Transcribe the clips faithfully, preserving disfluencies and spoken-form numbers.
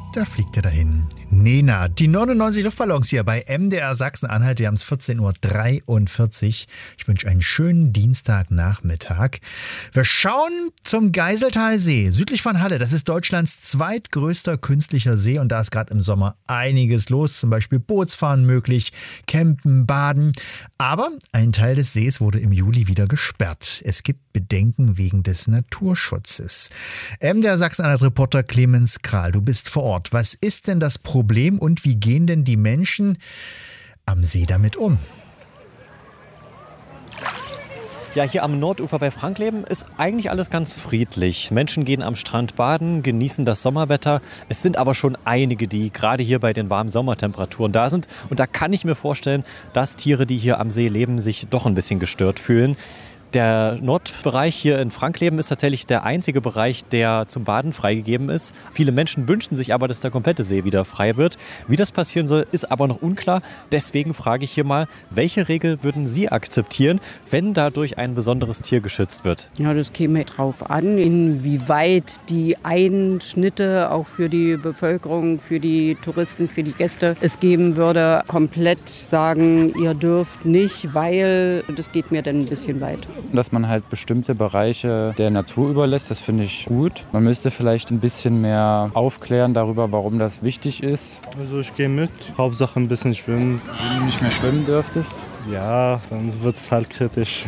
Da fliegt er dahin. Nena, die neunundneunzig Luftballons hier bei M D R Sachsen-Anhalt. Wir haben es vierzehn Uhr dreiundvierzig. Ich wünsche einen schönen Dienstagnachmittag. Wir schauen zum Geiseltalsee, südlich von Halle. Das ist Deutschlands zweitgrößter künstlicher See und da ist gerade im Sommer einiges los. Zum Beispiel Bootsfahren möglich, Campen, Baden. Aber ein Teil des Sees wurde im Juli wieder gesperrt. Es gibt Bedenken wegen des Naturschutzes. M D R Sachsen-Anhalt-Reporter Clemens Kral, du bist vor Ort. Was ist denn das Problem und wie gehen denn die Menschen am See damit um? Ja, hier am Nordufer bei Frankleben ist eigentlich alles ganz friedlich. Menschen gehen am Strand baden, genießen das Sommerwetter. Es sind aber schon einige, die gerade hier bei den warmen Sommertemperaturen da sind. Und da kann ich mir vorstellen, dass Tiere, die hier am See leben, sich doch ein bisschen gestört fühlen. Der Nordbereich hier in Frankleben ist tatsächlich der einzige Bereich, der zum Baden freigegeben ist. Viele Menschen wünschen sich aber, dass der komplette See wieder frei wird. Wie das passieren soll, ist aber noch unklar. Deswegen frage ich hier mal, welche Regel würden Sie akzeptieren, wenn dadurch ein besonderes Tier geschützt wird? Ja, das käme drauf an, inwieweit die Einschnitte auch für die Bevölkerung, für die Touristen, für die Gäste es geben würde. Komplett sagen, ihr dürft nicht, weil das geht mir dann ein bisschen weit. Dass man halt bestimmte Bereiche der Natur überlässt, das finde ich gut. Man müsste vielleicht ein bisschen mehr aufklären darüber, warum das wichtig ist. Also ich gehe mit, Hauptsache ein bisschen schwimmen. Wenn du nicht mehr schwimmen dürftest? Ja, dann wird es halt kritisch.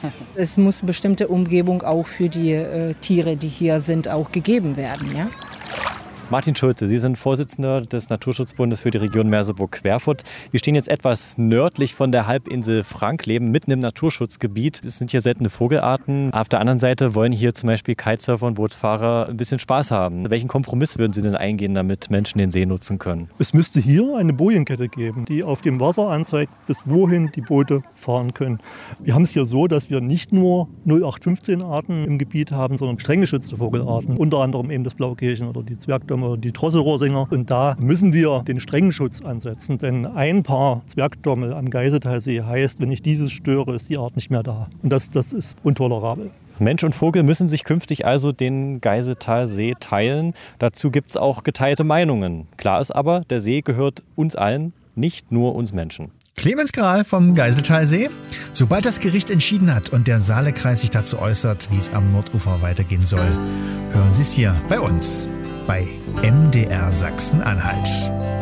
Es muss bestimmte Umgebung auch für die äh, Tiere, die hier sind, auch gegeben werden, ja? Martin Schulze, Sie sind Vorsitzender des Naturschutzbundes für die Region Merseburg-Querfurt. Wir stehen jetzt etwas nördlich von der Halbinsel Frankleben, mitten im Naturschutzgebiet. Es sind hier seltene Vogelarten. Auf der anderen Seite wollen hier zum Beispiel Kitesurfer und Bootsfahrer ein bisschen Spaß haben. Welchen Kompromiss würden Sie denn eingehen, damit Menschen den See nutzen können? Es müsste hier eine Bojenkette geben, die auf dem Wasser anzeigt, bis wohin die Boote fahren können. Wir haben es hier so, dass wir nicht nur null acht fünfzehn Arten im Gebiet haben, sondern streng geschützte Vogelarten. Unter anderem eben das Blaukehlchen oder die Zwergdomme oder die Drosselrohrsinger. Und da müssen wir den strengen Schutz ansetzen, denn ein Paar Zwergdommel am Geiseltalsee heißt, wenn ich dieses störe, ist die Art nicht mehr da. Und das, das ist intolerabel. Mensch und Vogel müssen sich künftig also den Geiseltalsee teilen. Dazu gibt es auch geteilte Meinungen. Klar ist aber, der See gehört uns allen, nicht nur uns Menschen. Clemens Kral vom Geiseltalsee. Sobald das Gericht entschieden hat und der Saalekreis sich dazu äußert, wie es am Nordufer weitergehen soll, hören Sie es hier bei uns, bei M D R Sachsen-Anhalt.